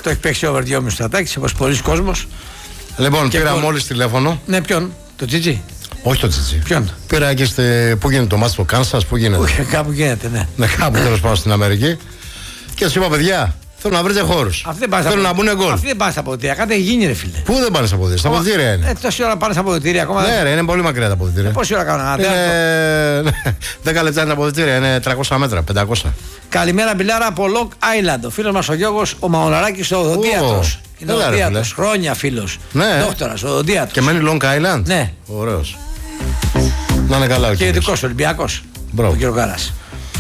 Το έχει παίξει over 2,5 στρατάκης όπως πολλοί κόσμος. Λοιπόν, πήρα μόλις τηλέφωνο. Ναι, ποιον? Το Τζιτζι? Όχι το Τζιτζι. Ποιον? Πήρα και πού γίνεται το μάτς στο Κάνσας, πού γίνεται? Κάπου γίνεται, ναι. Ναι, κάπου τέλος πάντων στην Αμερική. Και σου είπα, παιδιά, θέλω να βρείτε χώρους. Θέλω να μπουν γκολ. Αυτοί δεν πάνε στα αποδυτήρια. Κάτι γίνει, ρε φίλε. Πού δεν πάνε στα αποδυτήρια? Στα αποδυτήρια είναι. Τόση ώρα πάνε στα αποδυτήρια ακόμα. Ναι, ρε, είναι πολύ μακριά τα αποδυτήρια. Πόση ώρα κάνουν? 10 λεπτά είναι τα αποδυτήρια, είναι 300 μέτρα, 500. Καλημέρα, Μπιλάρα από Long Island. Ο φίλος μας ο Γιώργος, ο Μαοναράκης, ο οδοντίατρος. Είναι οδοντίατρος. Χρόνια φίλος. Δόκτορας, οδοντίατρος. Και μένει Long Island. Ναι. Ωραίος. Να είναι καλά. Και ειδικός Ολυμπιακός. Ο κ. Κάρας.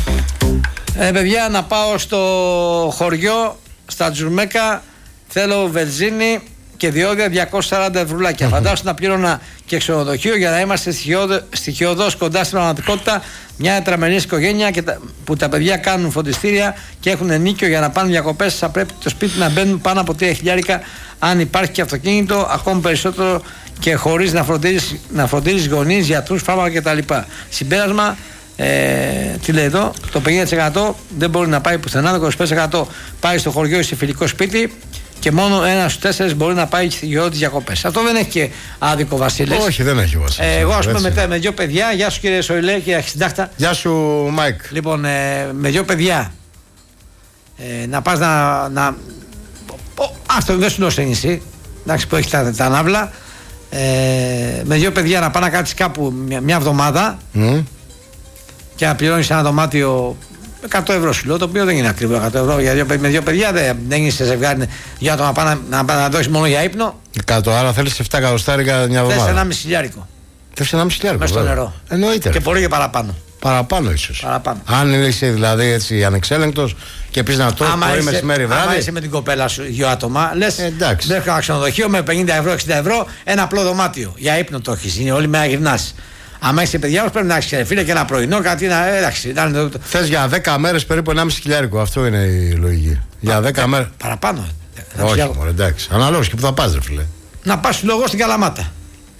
Παιδιά, να πάω στο χωριό, στα Τζουρμέκα. Θέλω βενζίνη και διόδια 240 ευρουλάκια. Φαντάσου να πλήρωνα και ξενοδοχείο για να είμαστε στοιχειοδός κοντά στην πραγματικότητα. Μια τετραμελής οικογένεια που τα παιδιά κάνουν φροντιστήρια και έχουν νίκιο για να πάνε διακοπές. Θα πρέπει το σπίτι να μπαίνουν πάνω από 3 χιλιάρικα. Αν υπάρχει και αυτοκίνητο, ακόμη περισσότερο και χωρίς να φροντίζεις γονείς, γιατρούς, φάρμακα κτλ. Συμπέρασμα. Τι λέει εδώ, το 50% δεν μπορεί να πάει πουθενά, το 25% πάει στο χωριό ή σε φιλικό σπίτι και μόνο 1 στους 4 μπορεί να πάει για τις διακοπές. Αυτό δεν έχει και άδικο, Βασίλης. Όχι, δεν έχει, Βασίλης. Εγώ, ας πούμε, με 2 παιδιά, γεια σου κύριε Σοηλέ και Αρχισυντάχτα. Γεια σου, Μάικ. Λοιπόν, με 2 παιδιά να πας να. Αυτό δεν σου λέω σε νησί, εντάξει, που έχει τα ναύλα. Με 2 παιδιά να πάει να κάτσεις κάπου μια εβδομάδα. Και να πληρώνεις ένα δωμάτιο 100 ευρώ σου λέω, το οποίο δεν είναι ακριβό 100 ευρώ με 2 παιδιά, δεν είσαι σε ζευγάρι για το να δώσεις μόνο για ύπνο. 100, άρα θέλεις 7 εκατοστάρικα μια εβδομάδα. Θες 1,5 χιλιάρικο. Θες 1,5 χιλιάρικο. Μες στο νερό. Εννοείται. Και μπορεί και παραπάνω. Παραπάνω ίσως. Παραπάνω. Αν είσαι δηλαδή έτσι ανεξέλεγκτος και πεις να το πρωί, μεσημέρι, βράδυ. Αν είσαι με την κοπέλα σου 2 άτομα, λες εντάξει. Έχω ένα ξενοδοχείο με 50 ευρώ, 60 ευρώ, ένα απλό δωμάτιο. Για ύπνο το έχεις, είναι όλη μέρα γυρνάς. Αν είσαι παιδιά όμως πρέπει να έχεις φίλε και ένα πρωινό, κάτι να εντάξει. Θες για 10 μέρες περίπου 1,5 χιλιάρικο, αυτό είναι η λογική. Για 10 μέρες. Παραπάνω. Όχι, μωρέ, εντάξει. Αναλόγως και που θα πας, ρε φίλε. Να πας λόγω στην Καλαμάτα.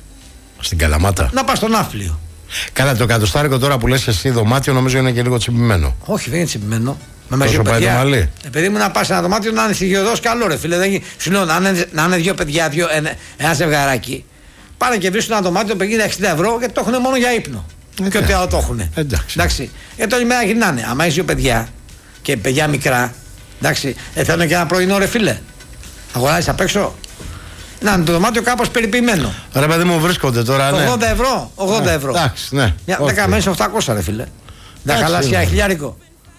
Στην Καλαμάτα. Να πας στο Ναύπλιο. Καλά, το εκατοστάρικο τώρα που λες εσύ δωμάτιο νομίζω είναι και λίγο τσιμπημένο. Όχι, δεν είναι τσιμπημένο. Τόσο πάει το μαλλί. Επειδή μου να πας σε ένα δωμάτιο να είναι στοιχειοδός καλό, ρε φίλε. Σου λέω να είναι 2 παιδιά, ένα ζευγαράκι. Πάνε και βρίσκουν ένα δωμάτιο 50-60 ευρώ γιατί το έχουν μόνο για ύπνο. Και ό,τι άλλο το έχουν. Εντάξει. Γιατί όλη μέρα γυρνάνε. Άμα είσαι 2 παιδιά και παιδιά μικρά, εντάξει, θέλουν και ένα πρωινό, ρε φίλε. Αγοράζεις απ' έξω. Να είναι το δωμάτιο κάπως περιποιημένο. Ρε παιδί μου, βρίσκονται τώρα. 80 ευρώ. 80 ευρώ. Εντάξει, ναι. 10 μέρες 800, ρε φίλε. Να χαλάσει ένα χιλιάρικο.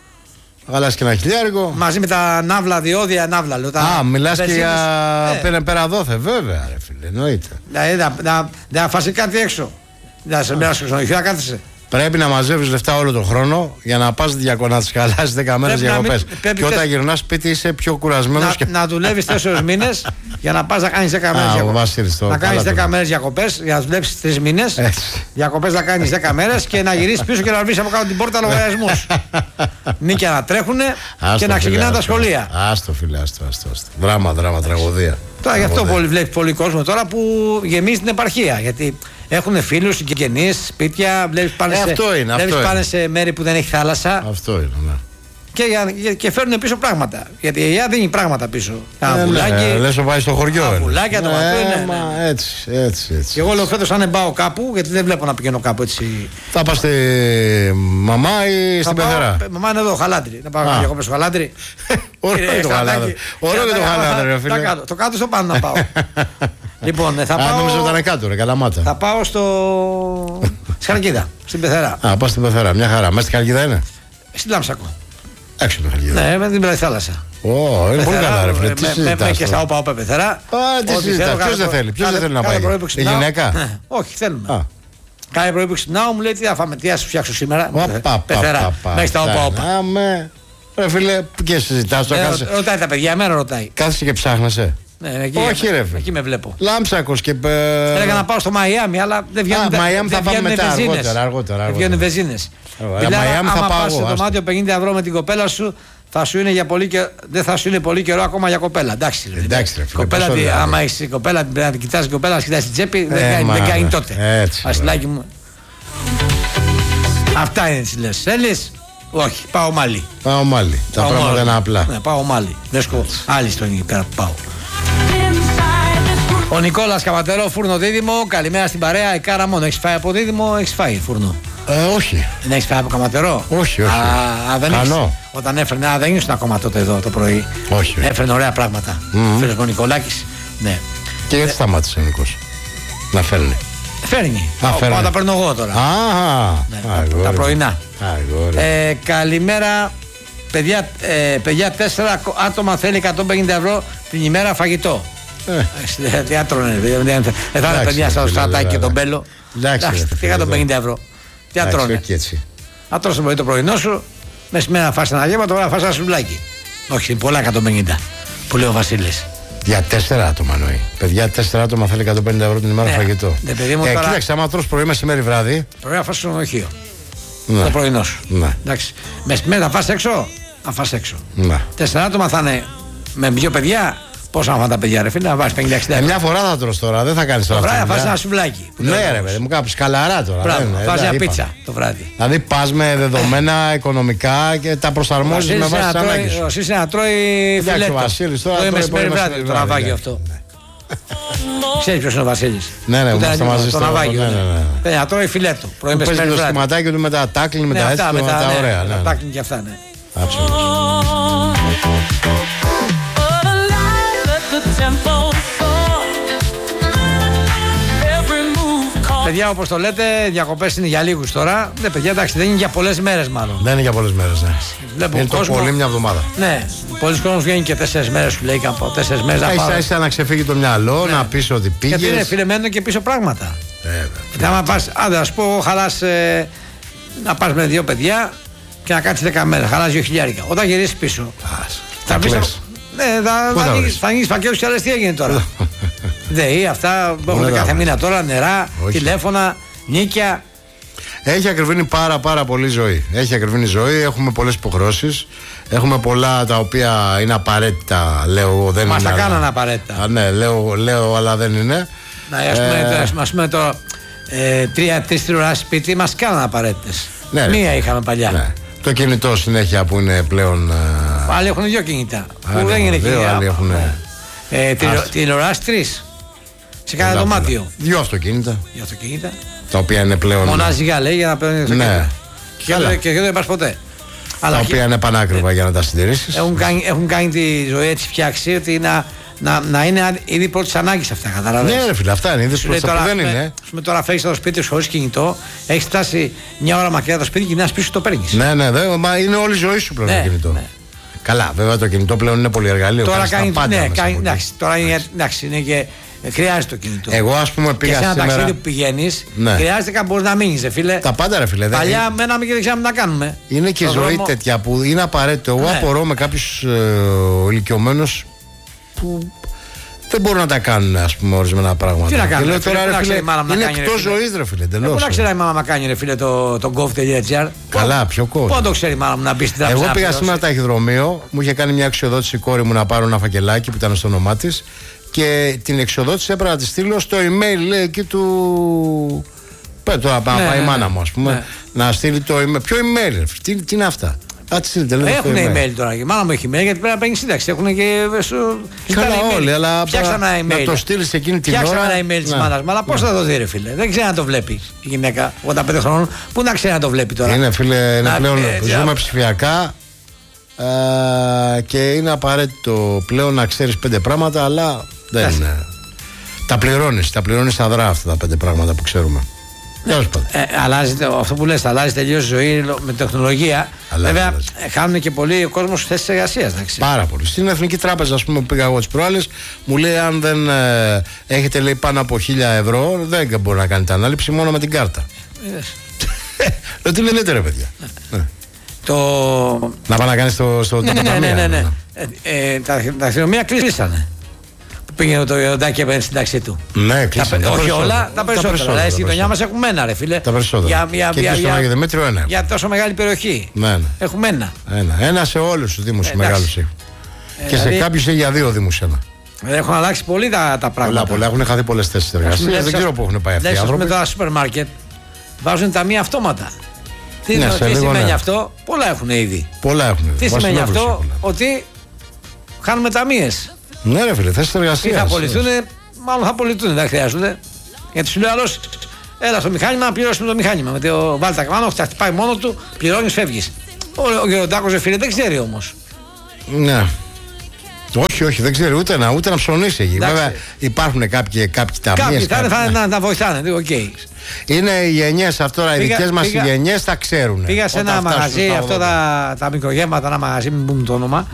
Χαλάσει και ένα χιλιάρικο. Μαζί με τα ναύλα, διόδια ναύλα. Μιλάς και για περαδόθε, βέβαια, ρε φίλε. Εννοείται. Δηλαδή να φάσει κάτι έξω. Να σε μοιράσει στο ξενοδοχείο, να κάθεσαι. Πρέπει να μαζεύεις λεφτά όλο τον χρόνο για να πας να τις χαλάσεις 10 μέρες διακοπές. Και όταν γυρνάς σπίτι είσαι πιο κουρασμένος. Να δουλεύεις 4 μήνες για να πας να κάνεις 10 μέρες διακοπές. Να κάνεις 10 μέρες διακοπές για να δουλέψεις 3 μήνες. Διακοπές να κάνεις 10 μέρες και να γυρίσεις πίσω και να βρεις από κάτω την πόρτα λογαριασμούς. Νίκια να τρέχουνε και να ξεκινάνε τα σχολεία. Άστο φίλε, άστο. Δράμα, τραγωδία. Τώρα γι' αυτό βλέπει πολύ κόσμο τώρα που γεμίζει την επαρχία. Γιατί έχουν φίλους, συγγενείς, σπίτια. Βλέπεις πάνε σε μέρη που δεν έχει θάλασσα. Αυτό είναι, ναι. Και φέρνουν πίσω πράγματα. Γιατί η ΕΑ δίνει πράγματα πίσω. Ένα βουλάκι. Λες να πάει στο χωριό. Βουλάκια, το έτσι. Και εγώ λέω φέτος αν δεν πάω κάπου, γιατί δεν βλέπω να πηγαίνω κάπου έτσι. Θα πας στη μαμά ή στην πεθερά? Μαμά είναι εδώ, Χαλάντρι. Να πάω να στο Χαλάντρι. Ωραίο και το Χαλάντρι. Ωραίο και το Χαλάντρι, φίλε. Το κάτω στο πάνω να πάω. Λοιπόν, θα πάω. Νόμιζα ότι ήταν κάτω, ρε, Καλαμάτα. Θα πάω στη Χαλκίδα, στην πεθερά. Πας στην πεθερά, μια χαρά. Μέσα στη Χαλκίδα είναι? Στην Λάμψακο. Έξω από τη Χαλκίδα. Ναι, με την πλάτη θάλασσα. Είναι πολύ καλά, ρε φίλε. Τι συζητάς? Και στα όπα πεθερά. Τι συζητάς? Ποιος δεν θέλει να πάει? Η γυναίκα? Όχι, θέλουμε. Κάθε πρωί που ξυπνάω μου λέει τι θα φάμε, τι θα σου φτιάξω σήμερα. Πεθερά. Μέχρι στα όπα. Ρε φίλε, και συζητάς? Ρωτάει τα παιδιά, εμένα ρωτάει. Κάθεσαι και ψάχνεσαι? Όχι, ρε φίλε. Εκεί με βλέπω. Λάμψακος και. Έλεγα να πάω στο Μαϊάμι, αλλά δεν βγαίνουν βενζίνες. Μαϊάμι θα πάμε μετά, αργότερα. Δεν βγαίνουν βενζίνες. Άμα πας σε δωμάτιο 50 ευρώ με την κοπέλα σου, δεν θα σου είναι πολύ καιρό ακόμα για κοπέλα. Εντάξει, ρε φίλε. Άμα έχεις κοπέλα, πρέπει να την κοιτάς την κοπέλα, να κοιτάς την τσέπη, δεν κάνει τότε. Ασυλάκι μου. Αυτά είναι τις λες. Θέλεις? Όχι, πάω Μάλι. Πάω Μάλι. Τα πράγματα είναι απλά. Ναι, πάω Μάλι. Βρίσκω άλλη στον εκεί πέρα που πάω. Ο Νικόλας Καβατερό, φούρνο δίδυμο. Καλημέρα στην παρέα. Η Κάρα μόνο. Έχεις φάει από δίδυμο, έχεις φάει φούρνο? Όχι. Δεν έχεις φάει από Καβατερό? Όχι. Δεν έχεις. Όταν έφερνε, δεν ήσουν ακόμα τότε εδώ το πρωί. Όχι. Έφερνε ωραία πράγματα. Φίλος μου Νικολάκης. Ναι. Και γιατί σταμάτησε ο Νικός να φέρνει? Φέρνει. Τα παίρνω εγώ τώρα. Τα πρωινά. Καλημέρα. Παιδιά, 4 άτομα θέλει 150 ευρώ την ημέρα φαγητό. Τι άτρωνε. Εδώ είναι παιδιά στο στρατάκι και τον μπέλο. Εντάξει, 150 ευρώ. Τι άτρωνε. Άτρωσε πολύ το πρωινό σου. Μεσημέρα φας ένα γεύμα, τώρα φας ένα σουβλάκι. Όχι, πολλά 150 που λέει ο Βασίλης. Για 4 άτομα εννοεί. Παιδιά, 4 άτομα θέλει 150 ευρώ την ημέρα φαγητό. Κοίταξε, άμα τρως πρωί, μεσημέρι, βράδυ. Πρωί να φας στο ξενοδοχείο. Το πρωινό σου. Εντάξει. Μεσημέρι θα φας έξω. Να φας έξω. 4 άτομα θα είναι με 2 παιδιά. Πόσα να φάνε τα παιδιά, ρε φίλε, να βάζει 50-60 ευρώ. Μια φορά θα τρως τώρα, δεν θα κάνεις τώρα. Το βράδυ θα φας ένα σουβλάκι. Ναι, ρε παιδί μου, κάποιος καλαρά τώρα. Φας μια πίτσα το βράδυ. Δηλαδή πας με δεδομένα οικονομικά και τα προσαρμόζεις με βάση τις ανάγκες σου. Ο Βασίλης να τρώει φιλέτο. Ο Βασίλης τώρα τρώει μεσημέρι βράδυ το ναυάγιο αυτό. Ξέρεις ποιος είναι ο Βασίλης? Ναι, είμαστε μαζί στο ναυάγιο. Να τρώει φιλέτο. Που παίζει το σχηματάκι του με τα τάκλιν, με τα έτσι, με τα ωραία. Τα τάκλιν και αυτά, ναι. Παιδιά, όπως το λέτε, διακοπές είναι για λίγους τώρα. Ναι, παιδιά, εντάξει, δεν είναι για πολλές μέρες μάλλον. Δεν είναι για πολλές μέρες, ναι. Είναι το πολύ μια εβδομάδα. Ναι, πολλοί κόσμος βγαίνει και 4 μέρες, σου λέει, από 4 μέρες να πάω. Ίσα να ξεφύγει το μυαλό, να πεις ότι πήγες. Γιατί είναι φίλε, μένουν και πίσω πράγματα. Άμα πας, άντε, ας πω, χαλάς να πας με 2 παιδιά και να κάτσεις 10 μέρες, χαλάς 2.000. Όταν γυρίσεις πίσω, θα πεις. Ναι, θα ανοίξεις φακέλους και άλλες τι έγινε τώρα. ΔΕΗ, αυτά που έχουν κάθε μήνα τώρα, νερά, τηλέφωνα, νίκια. Έχει ακριβήνει πάρα πολύ ζωή. Έχει ακριβήνει ζωή, έχουμε πολλές υποχρεώσεις. Έχουμε πολλά τα οποία είναι απαραίτητα, λέω εγώ. Δεν μας είναι, τα κάνανε απαραίτητα. Ναι, λέω αλλά δεν είναι. Ας πούμε τώρα 3 τηλεοράσεις σπίτι μας κάνανε απαραίτητες. Ναι, μία είχαμε παλιά. Ναι. Το κινητό συνέχεια που είναι πλέον. Άλλοι έχουν 2 κινητά. Που δεν είναι κινητά. Άλλοι έχουν. Τηλεοράσεις 3. Σε κάθε δωμάτιο. 2 αυτοκίνητα. Τα οποία είναι πλέον. Μονάζιγα λέει για να παίρνει το ναι. Και δεν πας ποτέ. Τα οποία είναι πανάκριβα για να τα συντηρήσεις. Έχουν κάνει τη ζωή έτσι φτιάξει ότι να είναι ήδη πρώτης ανάγκης αυτά. Καταλαβαίνεις. Ναι, ρε φίλε, αυτά είναι. Είδες που δεν είναι. Τώρα φεύγεις στο σπίτι σου χωρίς κινητό, έχεις φτάσει μια ώρα μακριά το σπίτι και γυρνάς πίσω το παίρνεις. Ναι, μα είναι όλη η ζωή σου πλέον το κινητό. Ναι. Καλά, βέβαια το κινητό πλέον είναι πολυεργαλείο. Τώρα κάνει. Τώρα είναι και. Χρειάζεται το κινητό. Εγώ, ας πούμε, πήγα σε ένα σήμερα. ταξίδι που πηγαίνεις, χρειάζεται κάπου μπορείς να μείνεις, φίλε. Τα πάντα, ρε φίλε. Παλιά μέναμε και δεν ξέραμε τι να κάνουμε. Είναι και η ζωή τέτοια που είναι απαραίτητο. Εγώ απορώ με κάποιους ηλικιωμένους που δεν μπορούν να τα κάνουν, ας πούμε, ορισμένα πράγματα. Τι να κάνουν, λέω τώρα, ρε φίλε, είναι εκτός ζωής, ρε φίλε. Δεν μπορεί να ξέρει η μάνα να κάνει, ρε φίλε, το gov.gr. Καλά, πιο κόσμο. Πού το ξέρει η μάνα μου να μπει στην τράπεζα? Εγώ πήγα σήμερα ταχυδρομείο, μου είχε κάνει μια εξοδότηση η κόρη μου να πάρω ένα φακελάκι που ήταν στο όνομά της. Και την εξοδότηση έπρεπε να τη στείλω στο email, λέει, εκεί του. Τώρα πάει η μάνα μου, ας πούμε. Ναι. Να στείλει το email. Ποιο email, τι είναι αυτά? Έχουν email τώρα. Η μάνα μου έχει email γιατί πρέπει να παίρνει σύνταξη. Έχουν και. Καλά, όλοι, αλλά. Φτιάξαμε ένα email. Να το στείλει εκείνη την ώρα. Φτιάξαμε ένα email τη μάνα μου. Αλλά πώς θα το δει, ρε φίλε? Δεν ξέρει να το βλέπει η γυναίκα 85 χρόνων. Πού να ξέρει να το βλέπει τώρα? Είναι, φίλε, είναι πλέον. Ζούμε ψηφιακά. Και είναι απαραίτητο πλέον να ξέρεις 5 πράγματα, αλλά δεν είναι. Τα πληρώνεις αδρά αυτά τα 5 πράγματα που ξέρουμε. Αλλάζει αυτό που λες, αλλάζει τελείως η ζωή με τεχνολογία. Βέβαια, χάνουν και πολύ ο κόσμος θέσεις εργασίας. Πάρα πολύ. Στην Εθνική Τράπεζα, ας πούμε, που πήγα εγώ τις προάλλες, μου λέει αν δεν έχετε, λέει, πάνω από 1.000 ευρώ, δεν μπορεί να κάνετε ανάληψη, μόνο με την κάρτα. Τι λέτε, ρε παιδιά? Να πάει να κάνει στο ναι. Τα αστυνομία κλείσανε. Που πήγαινε το Ιωντάκι και έπαιρνε στην τάξη του. Ναι, κλείσανε. Όχι όλα, τα περισσότερα. Δηλαδή στη γειτονιά μας έχουμε ένα, ρε φίλε. Τα περισσότερα. Και στον Άγιο Δημήτριο ένα. Για τόσο μεγάλη περιοχή. Έχουμε ένα. Ένα σε όλους τους δήμους μεγάλους. Και σε κάποιους για 2 δήμους ένα. Έχουν αλλάξει πολύ τα πράγματα. Πολλά. Έχουν χαθεί πολλές θέσεις εργασίας. Δεν ξέρω πού έχουν πάει αυτοί οι άνθρωποι. Με τα σούπερ μάρκετ βάζουν ταμεία αυτόματα. Τι σημαίνει αυτό? Πολλά έχουν ήδη. Πολλά έχουν. Τι σημαίνει αυτό? Ότι χάνουμε ταμείες. Ναι, ρε φίλε, θέσεις εργασίας. Ή θα απολυθούν, μάλλον θα απολυθούν, δεν χρειάζονται. Γιατί σου λέει άλλος, έλα στο μηχάνημα να πληρώσουμε το μηχάνημα. Με το βάλει τα καμάνω, θα χτυπάει μόνο του, πληρώνεις, φεύγεις. Ο Γεροντάκος, φίλε, δεν ξέρει όμως. Ναι. Όχι, δεν ξέρει ούτε να ψωνίσει εκεί. Βέβαια υπάρχουν κάποιοι ταμείες. Κάποιοι θα να βοηθάνε. Okay. Είναι οι γενιές αυτό, οι δικές μας οι γενιές τα ξέρουν. Πήγα σε ένα μαγαζί, αυτά τα μικρογέμματα, ένα μαγαζί, μην πούμε το όνομα,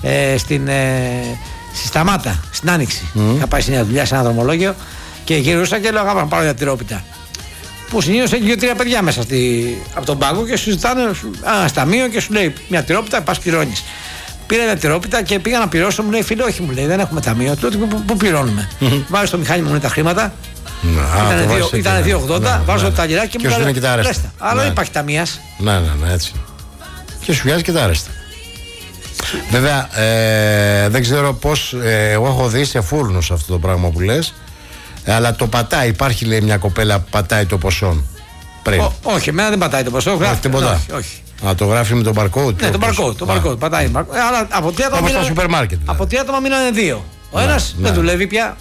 στη Σταμάτα, στην Άνοιξη. Είχα πάει σε μια δουλειά σε ένα δρομολόγιο και γυρούσα και λέω: να πάρω μια τυρόπιτα. Που συνήθως έχει 2-3 παιδιά μέσα από τον πάγκο και σου ζητάνε ένα ταμείο και σου λέει: μια τυρόπιτα, πας πληρώνεις. Πήρα μια τυρόπιτα και πήγα να πληρώσω. Μου λέει: φίλε, όχι, μου λέει, δεν έχουμε ταμείο. Τότε πού πληρώνουμε? Βάζω στο μηχάνημα μου τα χρήματα. Ήταν 2,80. Βάζω το ταλιράκι και μου λέει: ρέστα. Άρα δεν υπάρχει ταμείας. Ναι, έτσι. Και σου βγάζει και τα ρέστα. Βέβαια, δεν ξέρω πώς. Εγώ έχω δει σε φούρνους αυτό το πράγμα που λες. Αλλά το πατάει. Υπάρχει, λέει, μια κοπέλα που πατάει το ποσό. Όχι, εμένα δεν πατάει το ποσό. Όχι, τίποτα. Όχι. Το γράφει με τον barcode. Ναι, το barcode. Πατάει. Αλλά από 3 άτομα. Όπως στα σούπερ μάρκετ. Από 3 άτομα μείνανε 2. Ο ένας δεν δουλεύει πια.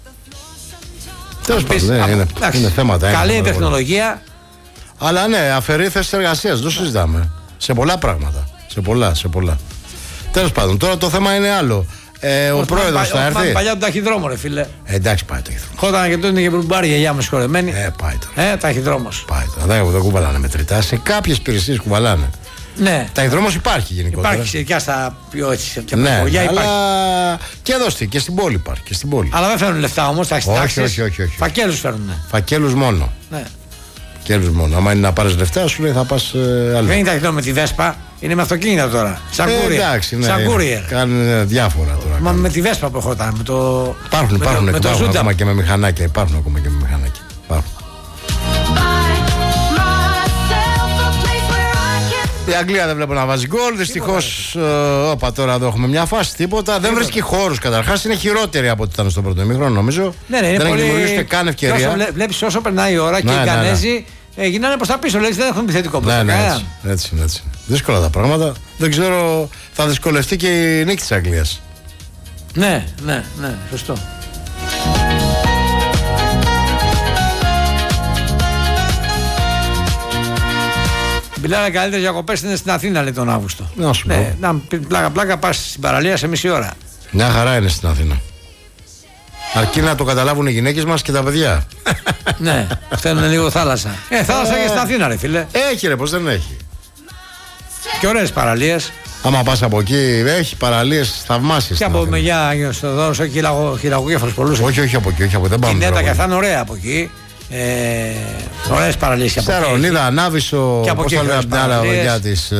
Τέλος πάντων, είναι θέματα. Καλή τεχνολογία. Αλλά ναι, αφαιρεί θέσεις εργασίας. Δεν το συζητάμε. Σε πολλά πράγματα. Σε πολλά. Τέλος πάντων, τώρα το θέμα είναι άλλο. Ο πρόεδρος θα έρθει. Παλιά τον ταχυδρόμο, ρε φίλε. Εντάξει, πάει το ταχυδρόμο. Χόταν και τότε είχε μπουρμπάρι η γιαγιά μου συγχωρεμένη. Πάει τώρα. Ταχυδρόμος. Πάει τώρα. Δεν κουβαλάνε μετρητά. Σε κάποιες υπηρεσίες κουβαλάνε. Ναι. Ταχυδρόμος υπάρχει γενικότερα. Υπάρχει ειδικά στα πιο έτσι. Ναι, αλλά και εδώ και στην πόλη υπάρχει. Και στην πόλη. Αλλά δεν φέρνουν λεφτά όμως. Όχι. Φακέλους φέρνουν. Φακέλους μόνο. Ναι. Φακέλους μόνο. Άμα είναι να πάρεις λεφτά, σου λέει θα πας αλλού. Δεν είναι ταχυδρόμο με τη Βέσπα. Είναι με αυτοκίνητα τώρα. Σαν courier. Εντάξει, ναι. Σαν courier. Κάνουν διάφορα τώρα. Μα με τη Βέσπα που ερχόταν. Υπάρχουν ακόμα και με μηχανάκια. Υπάρχουν ακόμα και με μηχανάκια. Η Αγγλία δεν βλέπω να βάζει γκολ. Δυστυχώς, τώρα εδώ έχουμε μια φάση. Τίποτα. Δεν βρίσκει χώρους καταρχάς. Είναι χειρότερη από ό,τι ήταν στο πρώτο ημίχρονο, νομίζω. Ναι, δεν έχει δημιουργήσει καν ευκαιρία. Βλέπεις όσο περνάει η ώρα και οι Γανέζοι γυρνάνε προς τα πίσω. Δηλαδή δεν έχουν επιθετικό πρόβλημα. Ναι, έτσι. Δύσκολα τα πράγματα. Δεν ξέρω, θα δυσκολευτεί και η νίκη της Αγγλίας. Ναι, σωστό. Μιλάνε καλύτερες διακοπές είναι στην Αθήνα, λέει τον Αύγουστο. Να σου πω. Πλάκα πας στην παραλία σε μισή ώρα. Μια χαρά είναι στην Αθήνα. Αρκεί να το καταλάβουν οι γυναίκες μας και τα παιδιά. Ναι, θέλουν λίγο θάλασσα. Θάλασσα και στην Αθήνα, ρε φίλε. Έχει, ρε, πως δεν έχει. Και ωραίες παραλίες. Άμα πας από εκεί, έχει παραλίες θαυμάσιες. Και από Μεγιά Άγιος Θεοδόρος, όχι χιλαγωγέφαλος πολλούς. Όχι από εκεί, δεν πάμε. Κινέτα και αυτά είναι ωραία από εκεί. Ωραίες παραλίες από εκεί. Σαρονίδα, Ανάβησο, πώς θα λέει από την άλλα βαγιά της.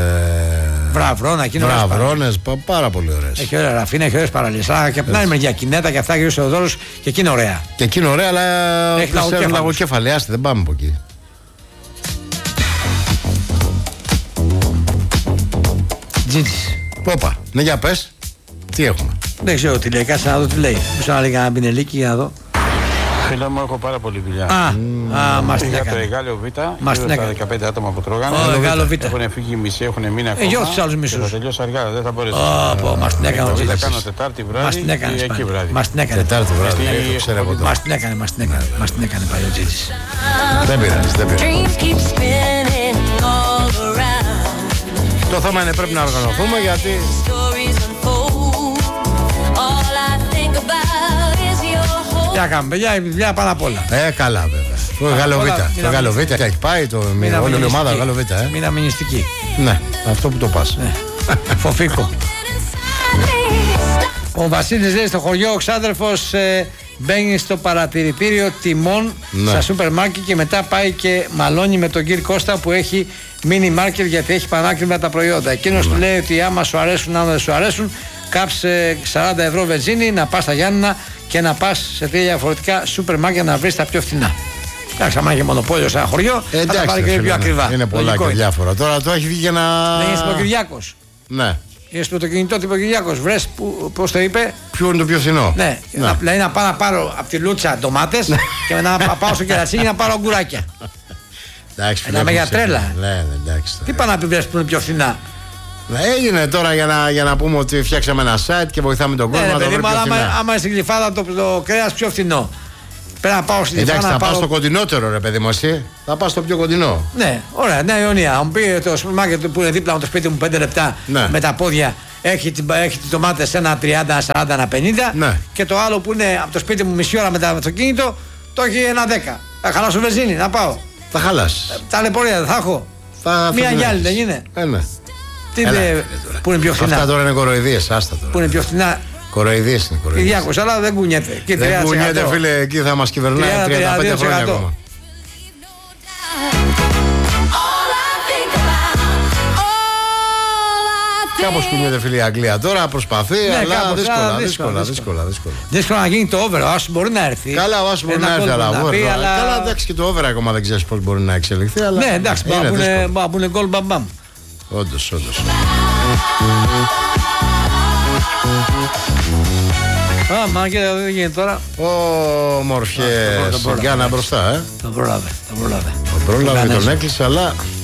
Βραβρώνες, πάρα πολύ ωραίες. Έχει ωραία Ραφίνα, έχει ωραίες παραλίες. Και από την άλλη μεριά Κινέτα και αυτά Αγίος Θεοδόρος και εκεί είναι ωραία. Και εκεί είναι ωραία, αλλά έχει λαγοκέφαλη. Άστε, δεν πάμε από εκεί. Τζίτζης. Όπα, ναι, για πες. Τι έχουμε? Δεν ξέρω τι λέει, κάτσε να δω τι λέει. Μισό να λέει κανένα πινελίκι για να δω. Φίλε μου, έχω πάρα πολλή δουλειά. Μας την Για έκανε. το Εγάλιο Β, Μας την τα έκανε. 15 άτομα που τρώγανε. Εγάλιο Β. Έχουν φύγει μισοί, έχουν μείνει ακόμα. Εγώ τους άλλους Και μισούς. θα τελειώσω αργά, δεν θα μπορέσω. Μας την έκανε ο Θα Τζίτζης. κάνω Τετάρτη Μας βράδυ την έκανε. και εκεί βράδυ. Μας την έκανε. Τετάρτη βράδυ, Γιατί το ξέρω εγώ τώρα. Μας την έκανε πάλι ο Τζίτζης. Δεν πειράζει. Το θέμα είναι πρέπει να οργανωθούμε γιατί. Τι να κάνουμε, παιδιά, η δουλειά πάνω απ' όλα. Καλά, βέβαια. Το Γαλλοβίτα έχει πάει, όλη η ομάδα Γαλλοβίτα. Μην αμυνιστική. Ναι, αυτό που το πας. Φοφίκο. Ο Βασίλης λέει στο χωριό, ο ξάδερφος μπαίνει στο παρατηρητήριο τιμών στα σούπερ μάρκετ και μετά πάει και μαλώνει με τον κύριο Κώστα που έχει μίνι μάρκετ γιατί έχει πανάκριβα τα προϊόντα. Εκείνος του λέει ότι άμα σου αρέσουν, άμα δεν σου αρέσουν, κάψε 40 ευρώ βενζίνη, να πας στα Γιάννηνα και να πας σε 3 διαφορετικά σούπερ μάρκετ να βρεις τα πιο φθηνά. Εντάξει, άμα έχει μονοπόλιο σε ένα χωριό, θα τα πάρει και πιο ακριβά. Είναι πολλά και διάφορα. Τώρα το έχει βγει για να. Δεν είσαι ο Κυριάκος. Ναι. Είσαι με το κινητό τύπο Κυριάκος. Βρες, πώς το είπε. Ποιο είναι το πιο φθηνό. Ναι. Δηλαδή να πάω να πάρω από τη Λούτσα ντομάτες και να πάω στο κερατσίνι να πάρω αγκουράκια. Μιλάμε για τρέλα. Ναι, εντάξει. Τι πάνε να πει που είναι πιο φθηνά. Έγινε τώρα για να πούμε ότι φτιάξαμε ένα site και βοηθάμε τον κόσμο να το βρει πιο φθηνά. Άμα στην Γλυφάδα το κρέας πιο φθηνό. Πρέπει να πάω στην Εντάξει, θα πάω στο κοντινότερο, ρε παιδί μου, εσύ. Θα πάω στο πιο κοντινό. Ναι, ωραία, Νέα Ιωνία. Αν μου πει το σούπερ μάρκετ που είναι δίπλα από το σπίτι μου 5 λεπτά με τα πόδια, έχει τις ντομάτες ένα 30, 40, ένα 50. Και το άλλο που είναι από το σπίτι μου μισή ώρα με το αυτοκίνητο, το έχει ένα 10. Θα χαλάσω βενζίνη, να πάω. Θα χαλάσει. Ταλαιπωρία δεν θα έχω. Μία γυάλη δεν είναι. Ναι. Τι είναι που είναι πιο φθηνά. Αυτά τώρα είναι κοροϊδίες, άστα τώρα. Που είναι πιο φθηνά. Κοροϊδίες είναι, κοροϊδίες. Κυριάκος, αλλά δεν κουνιέται. Δεν κουνιέται, φίλε, εκεί θα μας κυβερνάει 35 χρόνια ακόμα. Κάπως κουνιέται, φίλε, η Αγγλία τώρα, προσπαθεί, αλλά δύσκολα. Δύσκολα να γίνει το over, ο Άσου μπορεί να έρθει. Καλά, ο Άσου μπορεί να έρθει, αλλά καλά, εντάξει, και το over ακόμα δεν ξέρεις πώς μπορεί να εξελιχθεί. Ναι, εντάξει, μπορεί να πούνε γκολ μπαμπαμ. Όντως. Μα και δεν γίνεται τώρα. Όμορφιες. Γκάνα μπροστά, Το πρόλαβε. Τον πρόλαβε, τον έκλεισε, αλλά